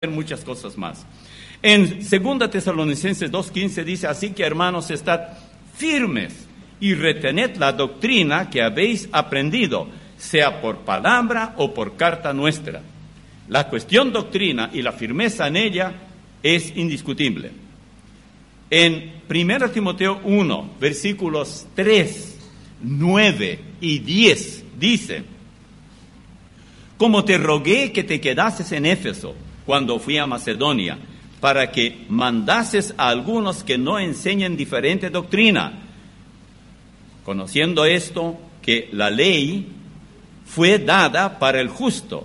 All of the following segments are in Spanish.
muchas cosas más. En 2 Tesalonicenses 2:15 dice, así que hermanos, estad firmes y retened la doctrina que habéis aprendido, sea por palabra o por carta nuestra. La cuestión doctrina y la firmeza en ella es indiscutible. En 1 Timoteo 1, versículos 3, 9 y 10, dice, como te rogué que te quedases en Éfeso cuando fui a Macedonia, para que mandases a algunos que no enseñen diferente doctrina, conociendo esto, que la ley fue dada para el justo,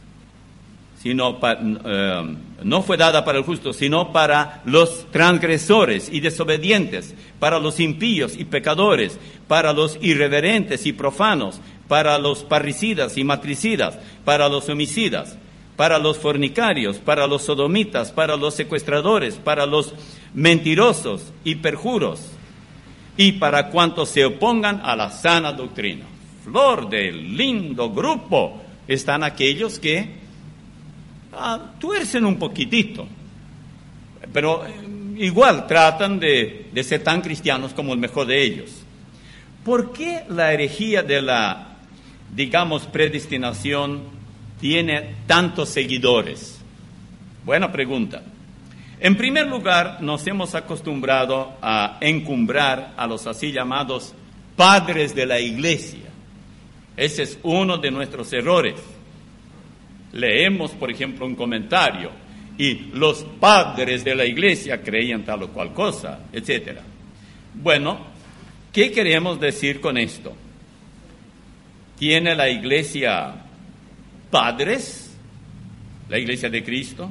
no fue dada para el justo, sino para los transgresores y desobedientes, para los impíos y pecadores, para los irreverentes y profanos, para los parricidas y matricidas, para los homicidas, para los fornicarios, para los sodomitas, para los secuestradores, para los mentirosos y perjuros, y para cuantos se opongan a la sana doctrina. Flor del lindo grupo están aquellos que tuercen un poquitito, pero igual tratan de ser tan cristianos como el mejor de ellos. ¿Por qué la herejía de la, predestinación tiene tantos seguidores? Buena pregunta. En primer lugar, nos hemos acostumbrado a encumbrar a los así llamados padres de la iglesia. Ese es uno de nuestros errores. Leemos, por ejemplo, un comentario y los padres de la iglesia creían tal o cual cosa, etc. Bueno, ¿qué queremos decir con esto? ¿Tiene la iglesia padres, la iglesia de Cristo?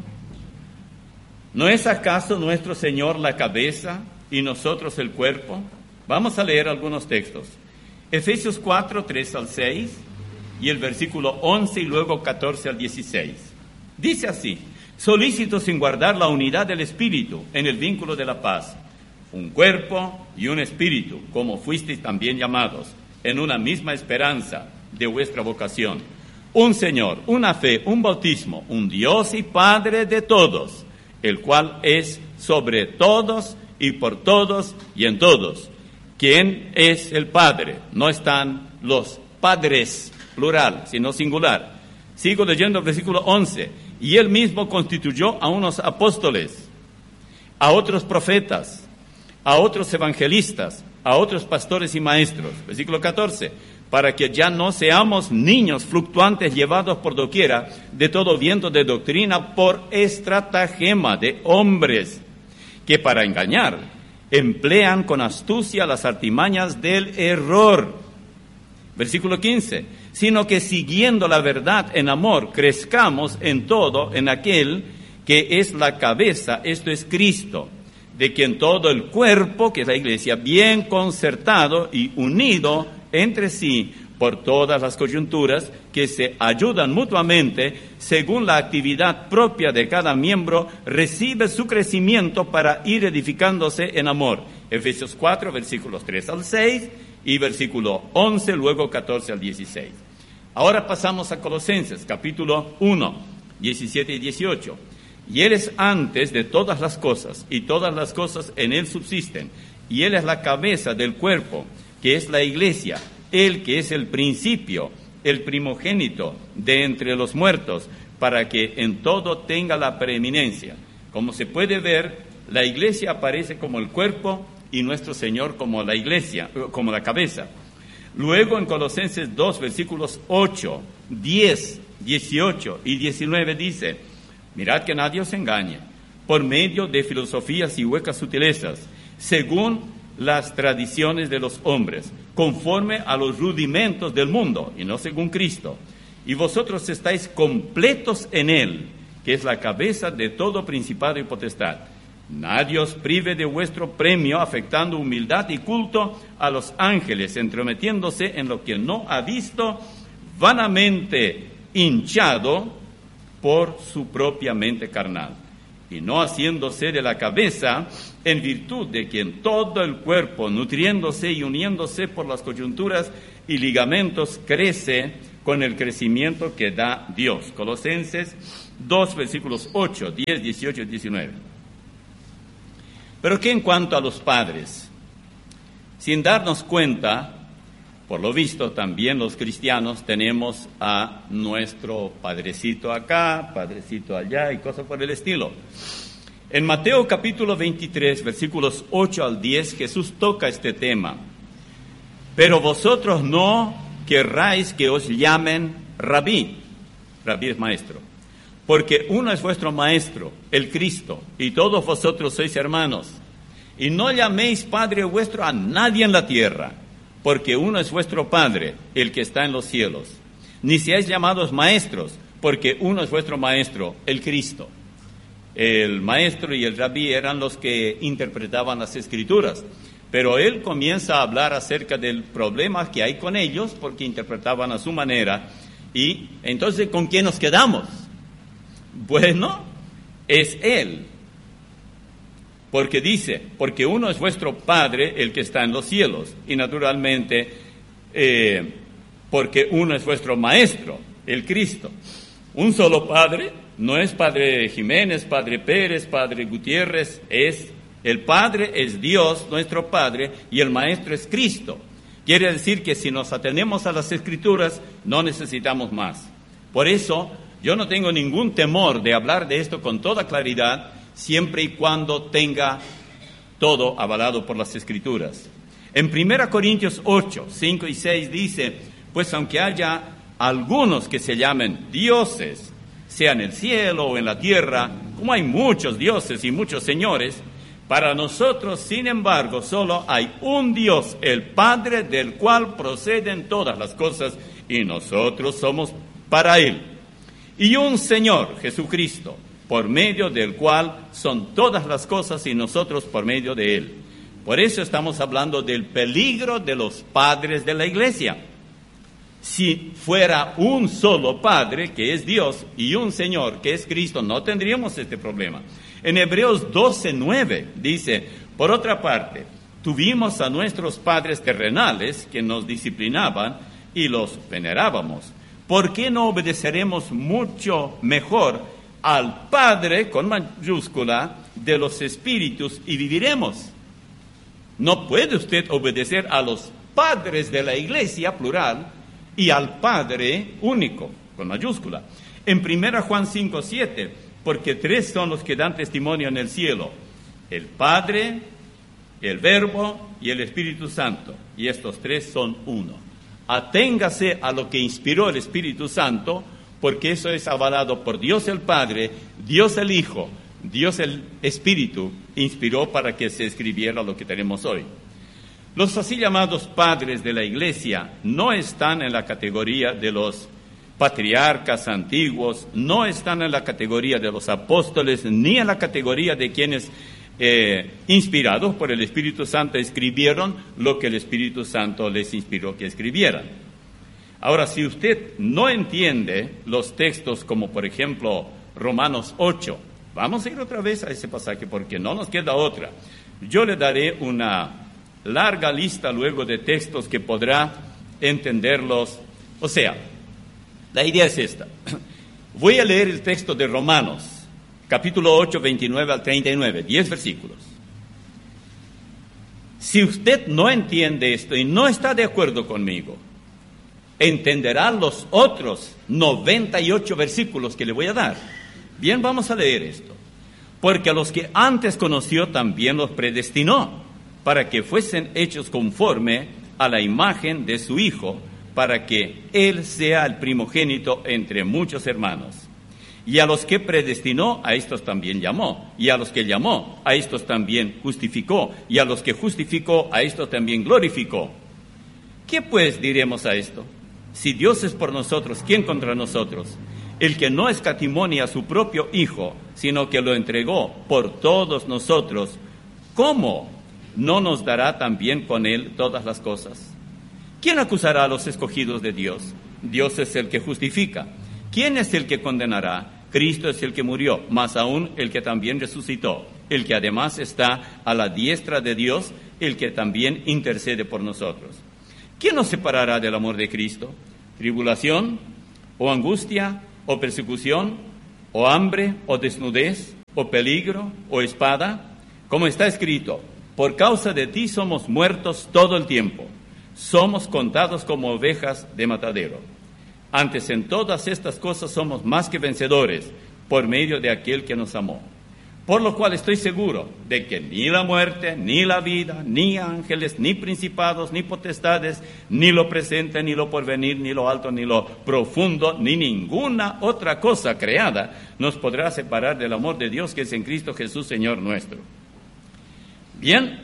¿No es acaso nuestro Señor la cabeza y nosotros el cuerpo? Vamos a leer algunos textos. Efesios 4, 3 al 6 y el versículo 11 y luego 14 al 16. Dice así, solícitos en guardar la unidad del Espíritu en el vínculo de la paz, un cuerpo y un espíritu, como fuisteis también llamados, en una misma esperanza de vuestra vocación. Un Señor, una fe, un bautismo, un Dios y Padre de todos, el cual es sobre todos y por todos y en todos. ¿Quién es el Padre? No están los padres, plural, sino singular. Sigo leyendo el versículo 11. Y él mismo constituyó a unos apóstoles, a otros profetas, a otros evangelistas, a otros pastores y maestros. Versículo 14. Para que ya no seamos niños fluctuantes llevados por doquiera de todo viento de doctrina por estratagema de hombres que para engañar emplean con astucia las artimañas del error. Versículo 15. Sino que siguiendo la verdad en amor crezcamos en todo en aquel que es la cabeza, esto es Cristo, de quien todo el cuerpo, que es la iglesia, bien concertado y unido entre sí por todas las coyunturas que se ayudan mutuamente según la actividad propia de cada miembro, recibe su crecimiento para ir edificándose en amor. Efesios 4, versículos 3 al 6 y versículo 11, luego 14 al 16. Ahora pasamos a Colosenses, capítulo 1, 17 y 18. Y Él es antes de todas las cosas, y todas las cosas en Él subsisten, y Él es la cabeza del cuerpo, que es la iglesia, Él que es el principio, el primogénito de entre los muertos, para que en todo tenga la preeminencia. Como se puede ver, la iglesia aparece como el cuerpo y nuestro Señor como la iglesia, como la cabeza. Luego en Colosenses 2, versículos 8, 10, 18 y 19 dice, mirad que nadie os engañe, por medio de filosofías y huecas sutilezas, según las tradiciones de los hombres, conforme a los rudimentos del mundo, y no según Cristo. Y vosotros estáis completos en Él, que es la cabeza de todo principado y potestad. Nadie os prive de vuestro premio, afectando humildad y culto a los ángeles, entrometiéndose en lo que no ha visto, vanamente hinchado por su propia mente carnal, y no haciéndose de la cabeza, en virtud de quien todo el cuerpo, nutriéndose y uniéndose por las coyunturas y ligamentos, crece con el crecimiento que da Dios. Colosenses 2, versículos 8, 10, 18 y 19. Pero ¿qué en cuanto a los padres? Sin darnos cuenta, por lo visto también los cristianos tenemos a nuestro padrecito acá, padrecito allá y cosas por el estilo. En Mateo capítulo 23, versículos 8 al 10, Jesús toca este tema. Pero vosotros no querráis que os llamen rabí. Rabí es maestro. Porque uno es vuestro maestro, el Cristo, y todos vosotros sois hermanos. Y no llaméis Padre vuestro a nadie en la tierra, porque uno es vuestro Padre, el que está en los cielos. Ni seáis llamados maestros, porque uno es vuestro maestro, el Cristo. El maestro y el rabí eran los que interpretaban las Escrituras, pero él comienza a hablar acerca del problema que hay con ellos, porque interpretaban a su manera. Y entonces, ¿con quién nos quedamos? Bueno, es él. Porque dice, porque uno es vuestro Padre, el que está en los cielos. Y naturalmente, porque uno es vuestro Maestro, el Cristo. Un solo Padre, no es Padre Jiménez, Padre Pérez, Padre Gutiérrez, el Padre es Dios, nuestro Padre, y el Maestro es Cristo. Quiere decir que si nos atenemos a las Escrituras, no necesitamos más. Por eso, yo no tengo ningún temor de hablar de esto con toda claridad, siempre y cuando tenga todo avalado por las Escrituras. En 1 Corintios 8, 5 y 6 dice, pues aunque haya algunos que se llamen dioses, sea en el cielo o en la tierra, como hay muchos dioses y muchos señores, para nosotros, sin embargo, solo hay un Dios, el Padre, del cual proceden todas las cosas, y nosotros somos para Él. Y un Señor, Jesucristo, por medio del cual son todas las cosas y nosotros por medio de Él. Por eso estamos hablando del peligro de los padres de la iglesia. Si fuera un solo Padre, que es Dios, y un Señor, que es Cristo, no tendríamos este problema. En Hebreos 12:9 dice, por otra parte, tuvimos a nuestros padres terrenales que nos disciplinaban y los venerábamos. ¿Por qué no obedeceremos mucho mejor al Padre, con mayúscula, de los espíritus y viviremos? No puede usted obedecer a los padres de la iglesia, plural, y al Padre único, con mayúscula. En 1 Juan 5:7, porque tres son los que dan testimonio en el cielo, el Padre, el Verbo y el Espíritu Santo, y estos tres son uno. Aténgase a lo que inspiró el Espíritu Santo, porque eso es avalado por Dios el Padre, Dios el Hijo, Dios el Espíritu, inspiró para que se escribiera lo que tenemos hoy. Los así llamados padres de la iglesia no están en la categoría de los patriarcas antiguos, no están en la categoría de los apóstoles, ni en la categoría de quienes, inspirados por el Espíritu Santo, escribieron lo que el Espíritu Santo les inspiró que escribieran. Ahora, si usted no entiende los textos como, por ejemplo, Romanos 8, vamos a ir otra vez a ese pasaje porque no nos queda otra. Yo le daré una larga lista luego de textos que podrá entenderlos. O sea, la idea es esta. Voy a leer el texto de Romanos, capítulo 8, 29 al 39, 10 versículos. Si usted no entiende esto y no está de acuerdo conmigo, entenderá los otros 98 versículos que le voy a dar. Bien, vamos a leer esto. Porque a los que antes conoció también los predestinó, para que fuesen hechos conforme a la imagen de su Hijo, para que Él sea el primogénito entre muchos hermanos. Y a los que predestinó, a estos también llamó. Y a los que llamó, a estos también justificó. Y a los que justificó, a estos también glorificó. ¿Qué pues diremos a esto? Si Dios es por nosotros, ¿quién contra nosotros? El que no escatimó ni a su propio Hijo, sino que lo entregó por todos nosotros, ¿cómo no nos dará también con Él todas las cosas? ¿Quién acusará a los escogidos de Dios? Dios es el que justifica. ¿Quién es el que condenará? Cristo es el que murió, más aún el que también resucitó, el que además está a la diestra de Dios, el que también intercede por nosotros. ¿Quién nos separará del amor de Cristo? ¿Tribulación? ¿O angustia? ¿O persecución? o hambre, o desnudez, o peligro, o espada? Como está escrito, por causa de ti somos muertos todo el tiempo, somos contados como ovejas de matadero. Antes en todas estas cosas somos más que vencedores, por medio de aquel que nos amó. Por lo cual estoy seguro de que ni la muerte, ni la vida, ni ángeles, ni principados, ni potestades, ni lo presente, ni lo porvenir, ni lo alto, ni lo profundo, ni ninguna otra cosa creada nos podrá separar del amor de Dios que es en Cristo Jesús, Señor nuestro. Bien.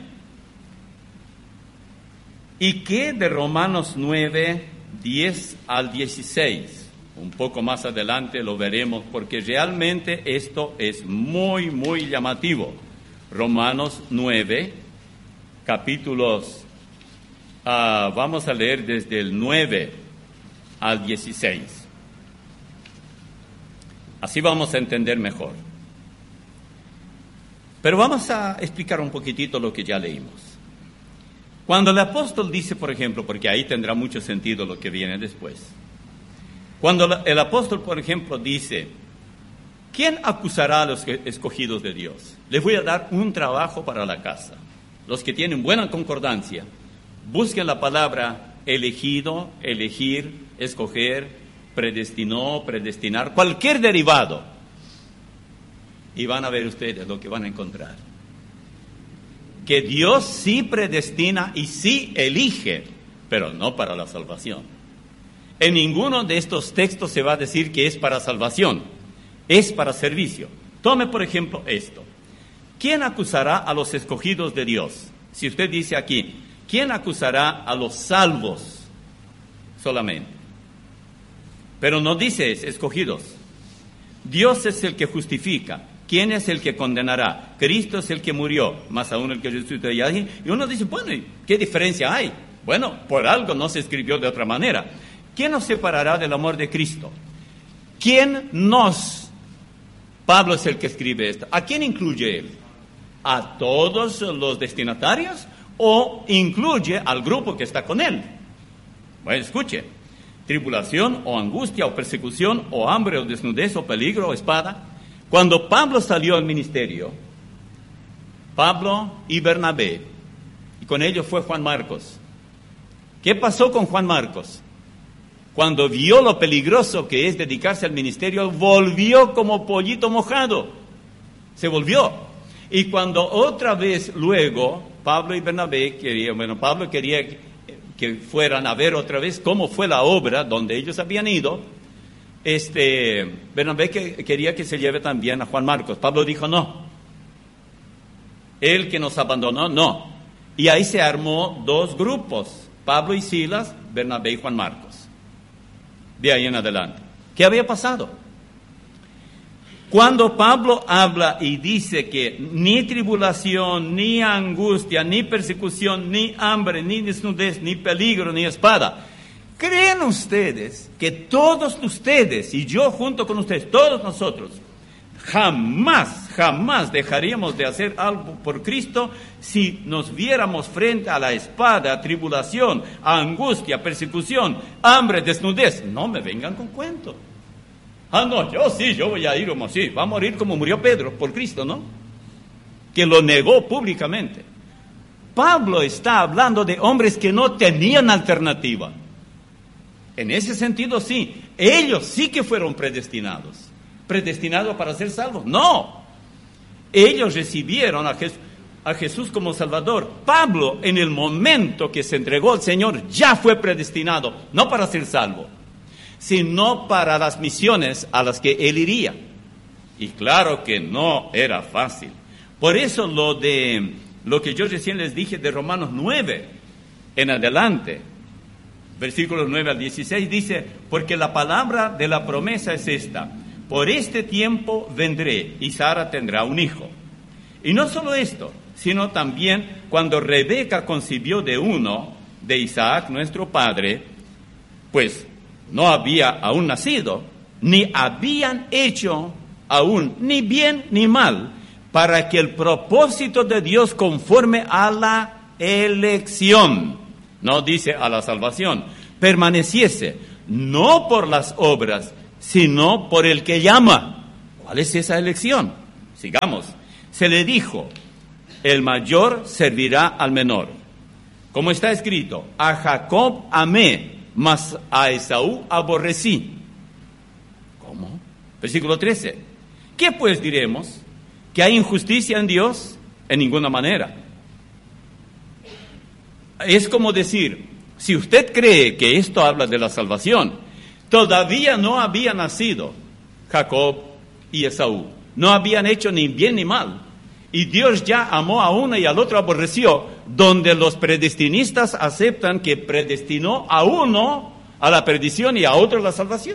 ¿Y qué de Romanos 9, 10 al 16? Un poco más adelante lo veremos, porque realmente esto es muy, muy llamativo. Romanos 9, capítulos, vamos a leer desde el 9 al 16. Así vamos a entender mejor. Pero vamos a explicar un poquitito lo que ya leímos. Cuando el apóstol dice, por ejemplo, porque ahí tendrá mucho sentido lo que viene después. Cuando el apóstol, por ejemplo, dice, ¿quién acusará a los escogidos de Dios? Les voy a dar un trabajo para la casa. Los que tienen buena concordancia, busquen la palabra elegido, elegir, escoger, predestinó, predestinar, cualquier derivado. Y van a ver ustedes lo que van a encontrar. Que Dios sí predestina y sí elige, pero no para la salvación. En ninguno de estos textos se va a decir que es para salvación, es para servicio. Tome, por ejemplo, esto. ¿Quién acusará a los escogidos de Dios? Si usted dice aquí, ¿quién acusará a los salvos solamente? Pero no dice escogidos. Dios es el que justifica. ¿Quién es el que condenará? Cristo es el que murió, más aún el que resucitó. Y uno dice, bueno, ¿qué diferencia hay? Bueno, por algo no se escribió de otra manera. ¿Quién nos separará del amor de Cristo? ¿Quién nos? Pablo es el que escribe esto. ¿A quién incluye él? ¿A todos los destinatarios o incluye al grupo que está con él? Bueno, escuche. Tribulación o angustia o persecución o hambre o desnudez o peligro o espada. Cuando Pablo salió al ministerio, Pablo y Bernabé, y con ellos fue Juan Marcos. ¿Qué pasó con Juan Marcos? Cuando vio lo peligroso que es dedicarse al ministerio, volvió como pollito mojado. Se volvió. Y cuando otra vez luego, Pablo y Bernabé Pablo quería que fueran a ver otra vez cómo fue la obra donde ellos habían ido. Bernabé quería que se lleve también a Juan Marcos. Pablo dijo no. Él que nos abandonó, no. Y ahí se armó dos grupos. Pablo y Silas, Bernabé y Juan Marcos. De ahí en adelante. ¿Qué había pasado? Cuando Pablo habla y dice que ni tribulación, ni angustia, ni persecución, ni hambre, ni desnudez, ni peligro, ni espada, ¿creen ustedes que todos ustedes y yo junto con ustedes, todos nosotros, jamás dejaríamos de hacer algo por Cristo si nos viéramos frente a la espada, tribulación, angustia, persecución, hambre, desnudez? No me vengan con cuentos. No, yo voy a ir como así, va a morir como murió Pedro por Cristo, ¿no? Que lo negó públicamente. Pablo está hablando de hombres que no tenían alternativa. En ese sentido sí, ellos sí que fueron predestinados. ¿Predestinados para ser salvos? No. Ellos recibieron a Jesús como Salvador. Pablo, en el momento que se entregó al Señor, ya fue predestinado, no para ser salvo, sino para las misiones a las que él iría. Y claro que no era fácil. Por eso lo que yo recién les dije de Romanos 9 en adelante, versículos 9 al 16, dice, porque la palabra de la promesa es esta: por este tiempo vendré y Sara tendrá un hijo. Y no solo esto, sino también cuando Rebeca concibió de uno, de Isaac, nuestro padre, pues no había aún nacido, ni habían hecho aún ni bien ni mal, para que el propósito de Dios conforme a la elección, no dice a la salvación, permaneciese, no por las obras, sino por el que llama. ¿Cuál es esa elección? Sigamos. Se le dijo, el mayor servirá al menor. Como está escrito, a Jacob amé, mas a Esaú aborrecí. ¿Cómo? Versículo 13. ¿Qué pues diremos? ¿Que hay injusticia en Dios? En ninguna manera. Es como decir, si usted cree que esto habla de la salvación, todavía no había nacido Jacob y Esaú. No habían hecho ni bien ni mal. Y Dios ya amó a uno y al otro aborreció, donde los predestinistas aceptan que predestinó a uno a la perdición y a otro a la salvación.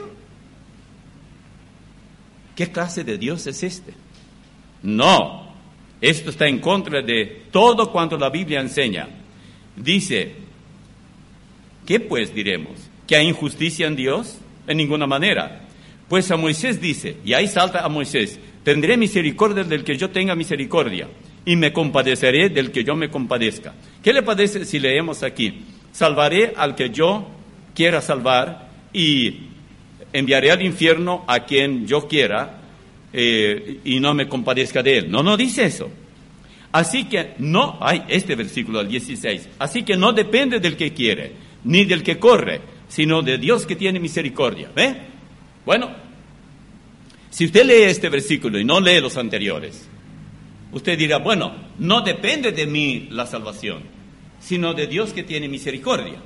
¿Qué clase de Dios es este? No, esto está en contra de todo cuanto la Biblia enseña. Dice, ¿qué pues diremos? ¿Que hay injusticia en Dios? En ninguna manera. Pues a Moisés dice, y ahí salta a Moisés, tendré misericordia del que yo tenga misericordia, y me compadeceré del que yo me compadezca. ¿Qué le parece si leemos aquí? Salvaré al que yo quiera salvar, y enviaré al infierno a quien yo quiera, y no me compadezca de él. No dice eso. Así que no, este versículo al 16, así que no depende del que quiere, ni del que corre, sino de Dios que tiene misericordia. ¿Ve? Bueno, si usted lee este versículo y no lee los anteriores, usted dirá, bueno, no depende de mí la salvación, sino de Dios que tiene misericordia.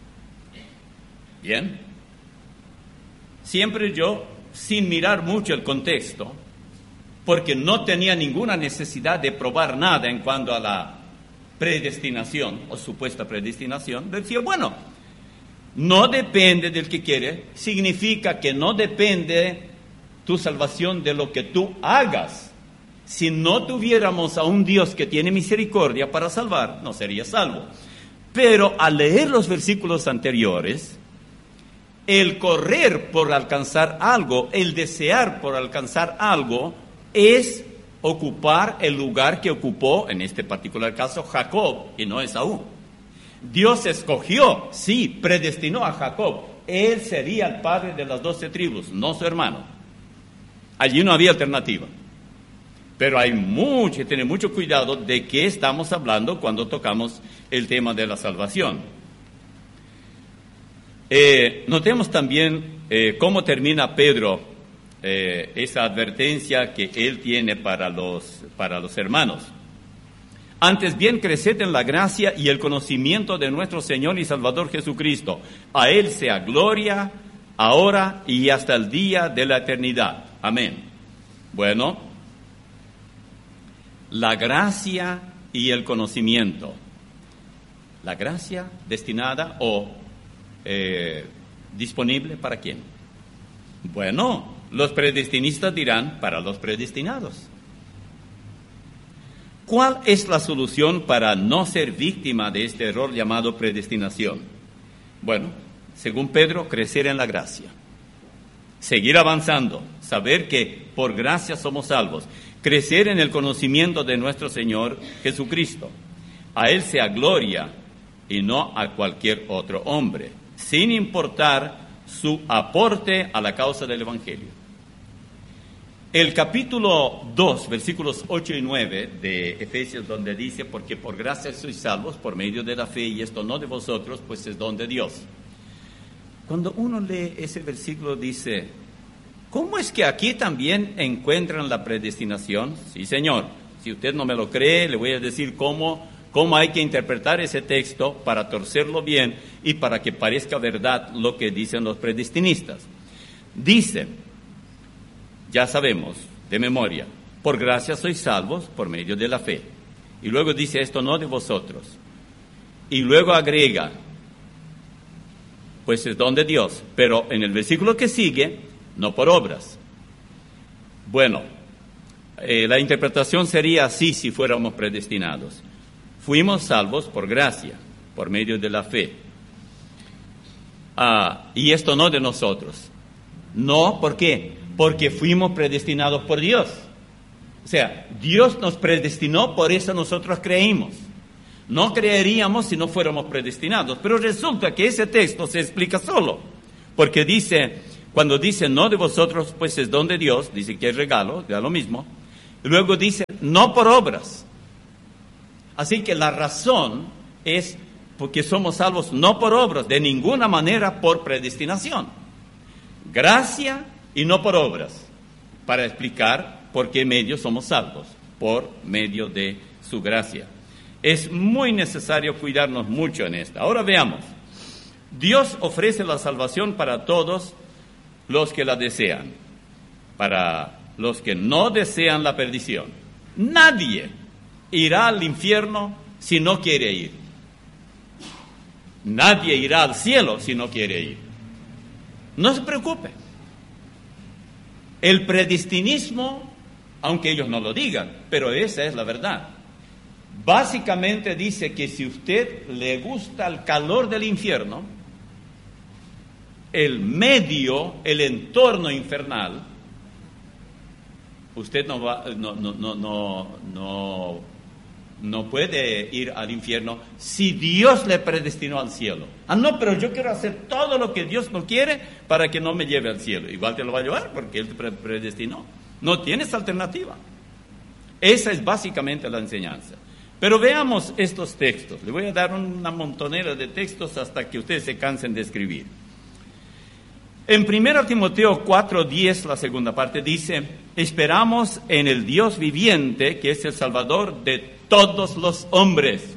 Bien. Siempre yo, sin mirar mucho el contexto, porque no tenía ninguna necesidad de probar nada en cuanto a la predestinación o supuesta predestinación, decía, bueno, no depende del que quiere, significa que no depende tu salvación de lo que tú hagas. Si no tuviéramos a un Dios que tiene misericordia para salvar, no sería salvo. Pero al leer los versículos anteriores, el correr por alcanzar algo, el desear por alcanzar algo, es ocupar el lugar que ocupó, en este particular caso, Jacob y no Esaú. Dios escogió, sí, predestinó a Jacob. Él sería el padre de las 12 tribus, no su hermano. Allí no había alternativa. Pero hay que tener mucho cuidado de qué estamos hablando cuando tocamos el tema de la salvación. Notemos también cómo termina Pedro esa advertencia que él tiene para los hermanos. Antes bien, creced en la gracia y el conocimiento de nuestro Señor y Salvador Jesucristo. A Él sea gloria, ahora y hasta el día de la eternidad. Amén. Bueno, la gracia y el conocimiento. La gracia destinada o disponible ¿para quién? Bueno, los predestinistas dirán para los predestinados. ¿Cuál es la solución para no ser víctima de este error llamado predestinación? Bueno, según Pedro, crecer en la gracia. Seguir avanzando, saber que por gracia somos salvos. Crecer en el conocimiento de nuestro Señor Jesucristo. A Él sea gloria y no a cualquier otro hombre, sin importar su aporte a la causa del Evangelio. El capítulo 2, versículos 8 y 9 de Efesios, donde dice, porque por gracia sois salvos por medio de la fe, y esto no de vosotros, pues es don de Dios. Cuando uno lee ese versículo dice, ¿cómo es que aquí también encuentran la predestinación? Sí, Señor, si usted no me lo cree, le voy a decir cómo hay que interpretar ese texto para torcerlo bien y para que parezca verdad lo que dicen los predestinistas. Dice, ya sabemos, de memoria, por gracia sois salvos por medio de la fe. Y luego dice, esto no de vosotros. Y luego agrega, pues es don de Dios. Pero en el versículo que sigue, no por obras. Bueno, la interpretación sería así si fuéramos predestinados. Fuimos salvos por gracia, por medio de la fe. Y esto no de nosotros. No, ¿por qué? Porque fuimos predestinados por Dios. O sea, Dios nos predestinó, por eso nosotros creímos. No creeríamos si no fuéramos predestinados. Pero resulta que ese texto se explica solo. Porque dice, Cuando dice no de vosotros, pues es don de Dios, dice que es regalo, da lo mismo. Y luego dice no por obras. Así que la razón es porque somos salvos no por obras, de ninguna manera por predestinación. Gracia y no por obras, para explicar por qué medio somos salvos, por medio de su gracia. Es muy necesario cuidarnos mucho en esto. Ahora veamos. Dios ofrece la salvación para todos los que la desean, para los que no desean la perdición. Nadie irá al infierno si no quiere ir. Nadie irá al cielo si no quiere ir. No se preocupe. El predestinismo, aunque ellos no lo digan, pero esa es la verdad. Básicamente dice que si usted le gusta el calor del infierno, el medio, el entorno infernal, usted no puede ir al infierno si Dios le predestinó al cielo. Ah, no, pero yo quiero hacer todo lo que Dios no quiere para que no me lleve al cielo. Igual te lo va a llevar porque Él te predestinó. No tienes alternativa. Esa es básicamente la enseñanza. Pero veamos estos textos. Le voy a dar una montonera de textos hasta que ustedes se cansen de escribir. En 1 Timoteo 4:10, la segunda parte, dice: esperamos en el Dios viviente, que es el Salvador de todos los hombres.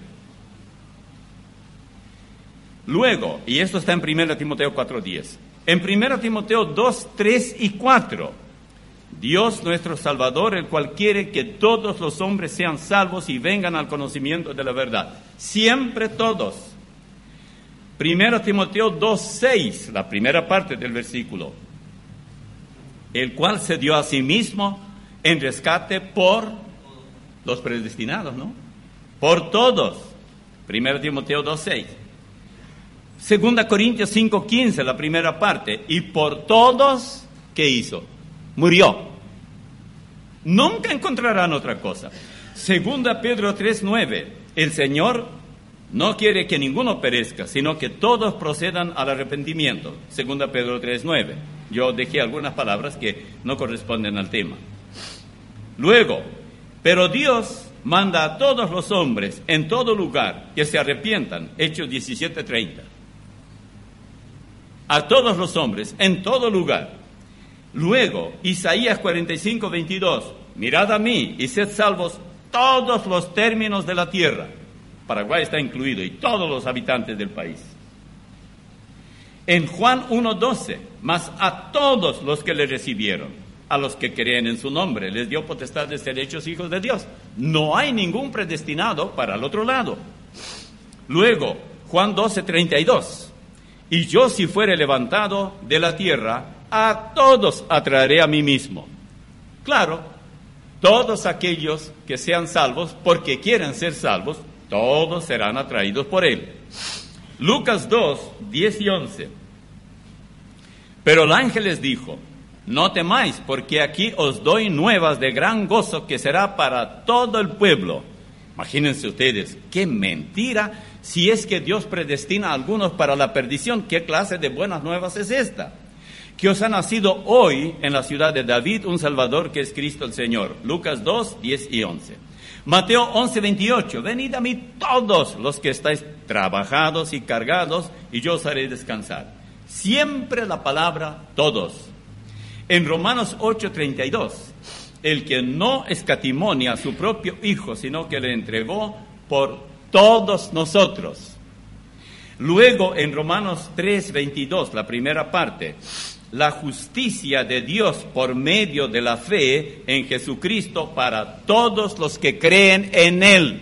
Luego, y esto está en 1 Timoteo 4:10, en 1 Timoteo 2:3 y 4, Dios nuestro Salvador, el cual quiere que todos los hombres sean salvos y vengan al conocimiento de la verdad. Siempre todos. 1 Timoteo 2:6, la primera parte del versículo, el cual se dio a sí mismo en rescate por los predestinados, ¿no? Por todos. 1 Timoteo 2:6. 2 Corintios 5:15, la primera parte, y por todos, ¿qué hizo? Murió. Nunca encontrarán otra cosa. 2 Pedro 3:9, el Señor no quiere que ninguno perezca, sino que todos procedan al arrepentimiento. 2 Pedro 3:9. Yo dejé algunas palabras que no corresponden al tema. Luego, pero Dios manda a todos los hombres en todo lugar que se arrepientan. Hechos 17:30. A todos los hombres en todo lugar. Luego, Isaías 45:22. Mirad a mí y sed salvos todos los términos de la tierra. Paraguay está incluido y todos los habitantes del país. En Juan 1:12, mas a todos los que le recibieron, a los que creen en su nombre, les dio potestad de ser hechos hijos de Dios. No hay ningún predestinado para el otro lado. Luego, Juan 12:32, y yo si fuere levantado de la tierra, a todos atraeré a mí mismo. Claro, todos aquellos que sean salvos, porque quieren ser salvos, todos serán atraídos por él. Lucas 2:10 y 11. Pero el ángel les dijo: no temáis, porque aquí os doy nuevas de gran gozo que será para todo el pueblo. Imagínense ustedes, qué mentira. Si es que Dios predestina a algunos para la perdición, ¿qué clase de buenas nuevas es esta? Que os ha nacido hoy en la ciudad de David un Salvador, que es Cristo el Señor. Lucas 2:10 y 11. Mateo 11:28, venid a mí todos los que estáis trabajados y cargados, y yo os haré descansar. Siempre la palabra todos. En Romanos 8:32, el que no escatimonia a su propio Hijo, sino que le entregó por todos nosotros. Luego en Romanos 3:22, la primera parte, la justicia de Dios por medio de la fe en Jesucristo para todos los que creen en Él.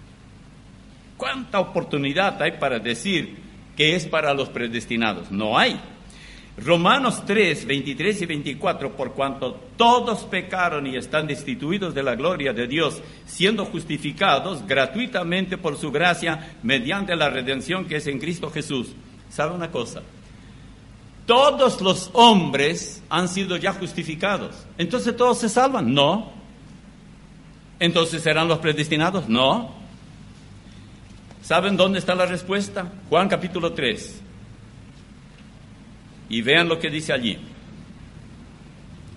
¿Cuánta oportunidad hay para decir que es para los predestinados? No hay. Romanos 3:23 y 24, por cuanto todos pecaron y están destituidos de la gloria de Dios, siendo justificados gratuitamente por su gracia mediante la redención que es en Cristo Jesús. ¿Sabe una cosa? Todos los hombres han sido ya justificados. ¿Entonces todos se salvan? No. ¿Entonces serán los predestinados? No. ¿Saben dónde está la respuesta? Juan capítulo 3. Y vean lo que dice allí.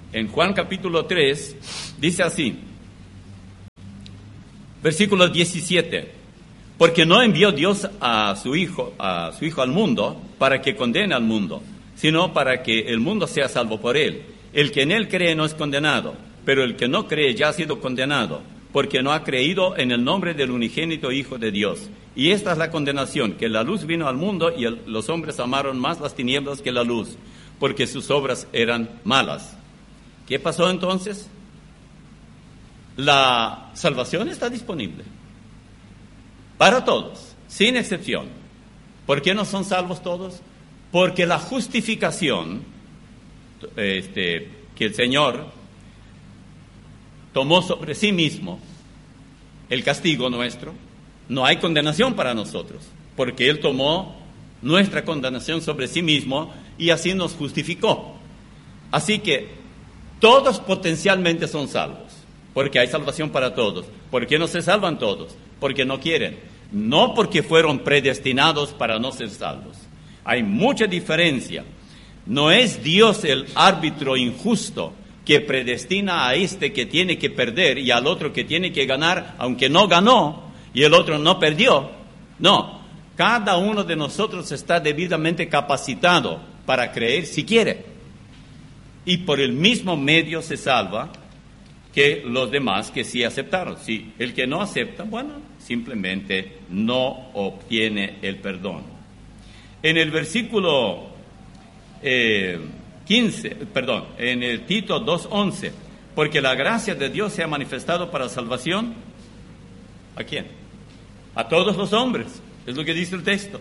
en Juan capítulo 3, dice así, versículo 17, porque no envió Dios a su Hijo al mundo para que condene al mundo, sino para que el mundo sea salvo por él. El que en él cree no es condenado, pero el que no cree ya ha sido condenado, porque no ha creído en el nombre del unigénito Hijo de Dios. Y esta es la condenación, que la luz vino al mundo y los hombres amaron más las tinieblas que la luz, porque sus obras eran malas. ¿Qué pasó entonces? La salvación está disponible para todos, sin excepción. ¿Por qué no son salvos todos? Porque la justificación que el Señor tomó sobre sí mismo, el castigo nuestro, no hay condenación para nosotros, porque Él tomó nuestra condenación sobre sí mismo y así nos justificó. Así que todos potencialmente son salvos, porque hay salvación para todos. ¿Por qué no se salvan todos? Porque no quieren, no porque fueron predestinados para no ser salvos. Hay mucha diferencia. No es Dios el árbitro injusto que predestina a este que tiene que perder y al otro que tiene que ganar, aunque no ganó y el otro no perdió. No, cada uno de nosotros está debidamente capacitado para creer si quiere. Y por el mismo medio se salva que los demás que sí aceptaron. Sí, el que no acepta, bueno, simplemente no obtiene el perdón. En el versículo 15, en el Tito 2:11, porque la gracia de Dios se ha manifestado para salvación, ¿a quién? A todos los hombres, es lo que dice el texto.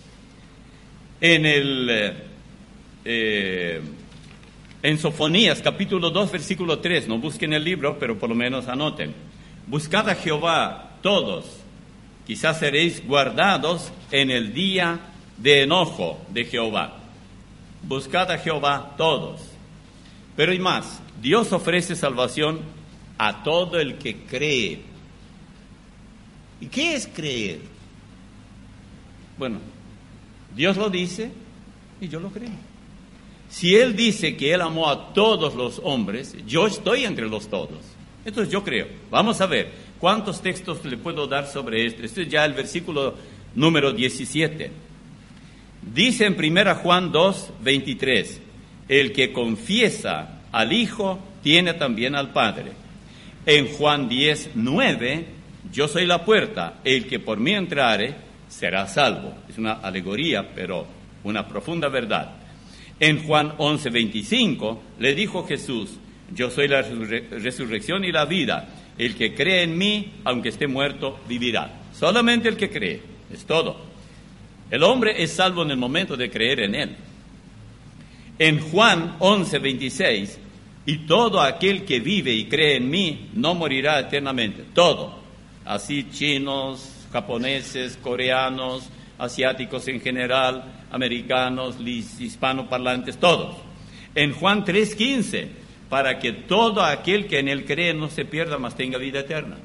En Sofonías, capítulo 2, versículo 3, no busquen el libro, pero por lo menos anoten. Buscad a Jehová todos, quizás seréis guardados en el día de enojo de Jehová. Buscad a Jehová todos. Pero hay más, Dios ofrece salvación a todo el que cree. ¿Y qué es creer? Bueno, Dios lo dice y yo lo creo. Si Él dice que Él amó a todos los hombres, yo estoy entre los todos. Entonces yo creo. Vamos a ver, ¿cuántos textos le puedo dar sobre esto? Este es ya el versículo número 17. Dice en 1 Juan 2:23, el que confiesa al Hijo tiene también al Padre. En Juan 10:9, yo soy la puerta, el que por mí entrare será salvo. Es una alegoría, pero una profunda verdad. En Juan 11:25 le dijo Jesús, yo soy la resurrección y la vida, el que cree en mí, aunque esté muerto, vivirá. Solamente el que cree, es todo. El hombre es salvo en el momento de creer en Él. En Juan 11:26, y todo aquel que vive y cree en mí no morirá eternamente. Todo. Así chinos, japoneses, coreanos, asiáticos en general, americanos, hispanoparlantes, todos. En Juan 3:15, para que todo aquel que en Él cree no se pierda, mas tenga vida eterna.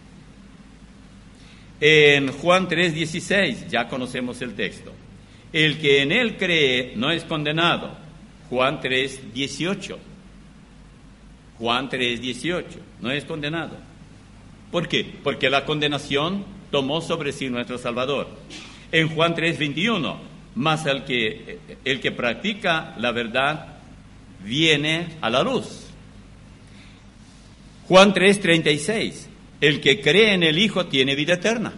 En Juan 3:16, ya conocemos el texto. El que en Él cree no es condenado. Juan 3:18. Juan 3:18, no es condenado. ¿Por qué? Porque la condenación tomó sobre sí nuestro Salvador. En Juan 3:21, mas el que practica la verdad viene a la luz. Juan 3:36, el que cree en el Hijo tiene vida eterna.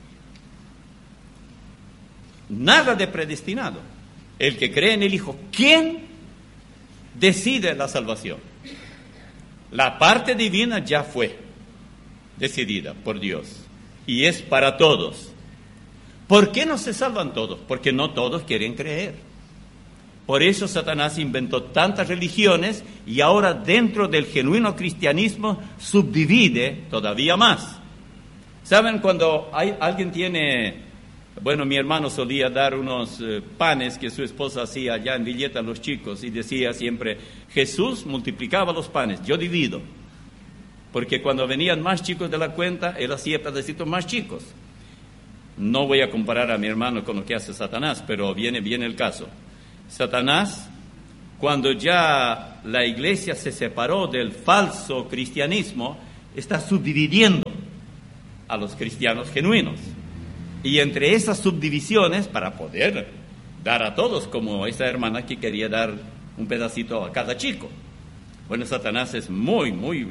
Nada de predestinado. El que cree en el Hijo, ¿quién decide la salvación? La parte divina ya fue decidida por Dios y es para todos. ¿Por qué no se salvan todos? Porque no todos quieren creer. Por eso Satanás inventó tantas religiones y ahora dentro del genuino cristianismo subdivide todavía más. ¿Saben cuando alguien tiene... Bueno, mi hermano solía dar unos panes que su esposa hacía allá en Villeta a los chicos y decía siempre, Jesús multiplicaba los panes, yo divido. Porque cuando venían más chicos de la cuenta, él hacía pedacitos más chicos. No voy a comparar a mi hermano con lo que hace Satanás, pero viene bien el caso. Satanás, cuando ya la iglesia se separó del falso cristianismo, está subdividiendo a los cristianos genuinos. Y entre esas subdivisiones, para poder dar a todos, como esa hermana que quería dar un pedacito a cada chico. Bueno, Satanás es muy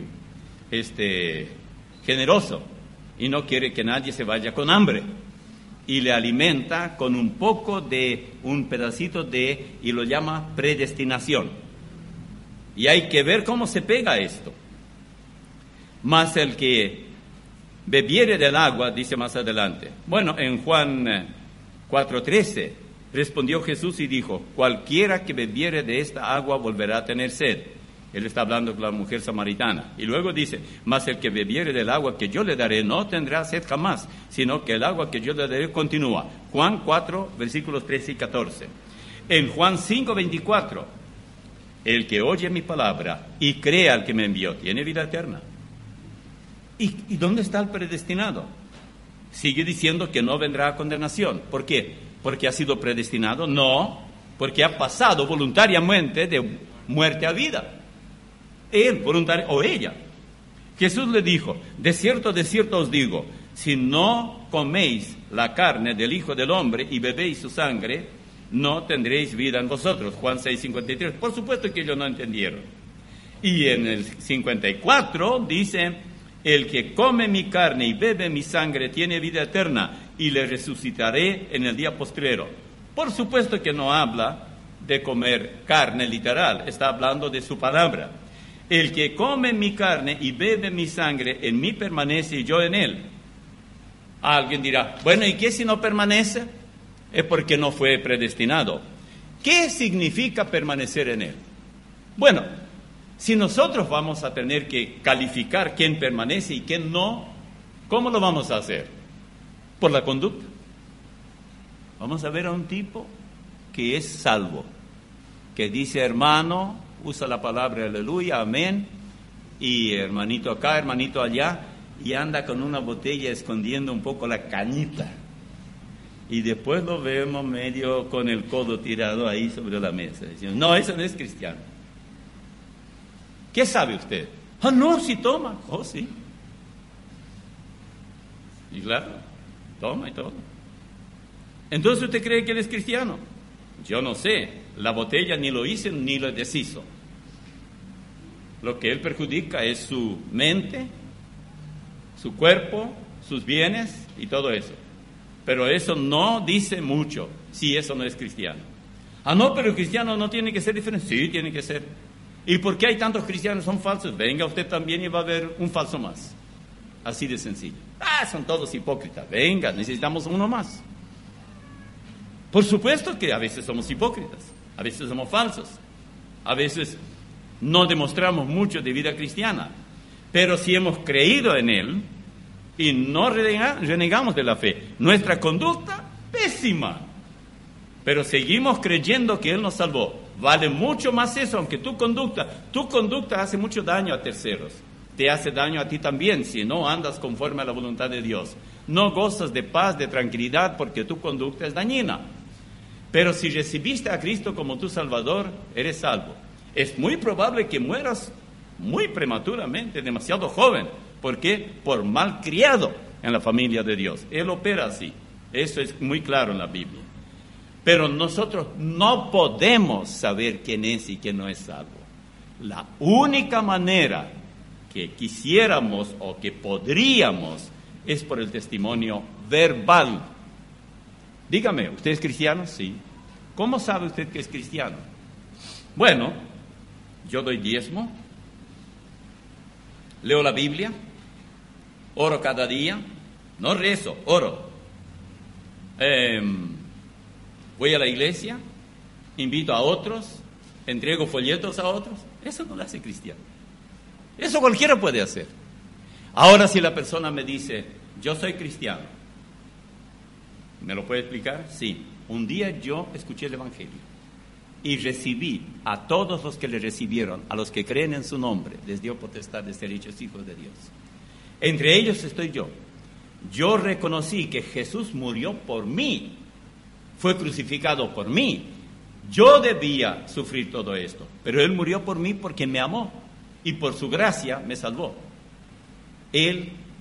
generoso y no quiere que nadie se vaya con hambre. Y le alimenta con un pedacito y lo llama predestinación. Y hay que ver cómo se pega esto. Mas el que bebiere del agua, dice más adelante. Bueno, en Juan 4:13, respondió Jesús y dijo, cualquiera que bebiere de esta agua volverá a tener sed. Él está hablando con la mujer samaritana. Y luego dice, mas el que bebiere del agua que yo le daré no tendrá sed jamás, sino que el agua que yo le daré continúa. Juan 4, versículos 13 y 14. En Juan 5:24, el que oye mi palabra y cree al que me envió, tiene vida eterna. ¿Y dónde está el predestinado? Sigue diciendo que no vendrá a condenación. ¿Por qué? ¿Porque ha sido predestinado? No, porque ha pasado voluntariamente de muerte a vida. Él, voluntario, o ella. Jesús le dijo, de cierto os digo, si no coméis la carne del Hijo del Hombre y bebéis su sangre, no tendréis vida en vosotros. Juan 6:53. Por supuesto que ellos no entendieron. Y en el 54 dice, el que come mi carne y bebe mi sangre tiene vida eterna y le resucitaré en el día postrero. Por supuesto que no habla de comer carne literal, está hablando de su palabra. El que come mi carne y bebe mi sangre, en mí permanece y yo en él. Alguien dirá, bueno, ¿y qué si no permanece? Es porque no fue predestinado. ¿Qué significa permanecer en él? Bueno, si nosotros vamos a tener que calificar quién permanece y quién no, ¿cómo lo vamos a hacer? Por la conducta. Vamos a ver a un tipo que es salvo, que dice hermano, usa la palabra aleluya, amén, y hermanito acá, hermanito allá, y anda con una botella escondiendo un poco la cañita. Y después lo vemos medio con el codo tirado ahí sobre la mesa, diciendo, no, eso no es cristiano. ¿Qué sabe usted? Ah, no, si toma. Oh, sí. Y claro, toma y todo. Entonces, ¿usted cree que él es cristiano? Yo no sé. La botella ni lo hizo ni lo deshizo. Lo que él perjudica es su mente, su cuerpo, sus bienes y todo eso. Pero eso no dice mucho si eso no es cristiano. Ah, no, pero el cristiano no tiene que ser diferente. Sí, tiene que ser. ¿Y por qué hay tantos cristianos son falsos? Venga usted también y va a haber un falso más. Así de sencillo. Ah, son todos hipócritas. Venga, necesitamos uno más. Por supuesto que a veces somos hipócritas, a veces somos falsos, a veces no demostramos mucho de vida cristiana. Pero si hemos creído en Él y no renegamos de la fe, nuestra conducta, pésima. Pero seguimos creyendo que Él nos salvó. Vale mucho más eso, aunque tu conducta hace mucho daño a terceros. Te hace daño a ti también si no andas conforme a la voluntad de Dios. No gozas de paz, de tranquilidad, porque tu conducta es dañina. Pero si recibiste a Cristo como tu Salvador, eres salvo. Es muy probable que mueras muy prematuramente, demasiado joven. ¿Por qué? Por mal criado en la familia de Dios. Él opera así. Eso es muy claro en la Biblia. Pero nosotros no podemos saber quién es y quién no es salvo. La única manera que quisiéramos o que podríamos es por el testimonio verbal. Dígame, ¿usted es cristiano? Sí. ¿Cómo sabe usted que es cristiano? Bueno, yo doy diezmo, leo la Biblia, oro cada día, no rezo, oro. Voy a la iglesia, invito a otros, entrego folletos a otros. Eso no lo hace cristiano. Eso cualquiera puede hacer. Ahora, si la persona me dice, yo soy cristiano, ¿me lo puede explicar? Sí. Un día yo escuché el Evangelio y recibí a todos los que le recibieron, a los que creen en su nombre, les dio potestad de ser hechos hijos de Dios. Entre ellos estoy yo. Yo reconocí que Jesús murió por mí, fue crucificado por mí, Yo debía sufrir todo esto, pero Él murió por mí porque me amó y por su gracia me salvó. Él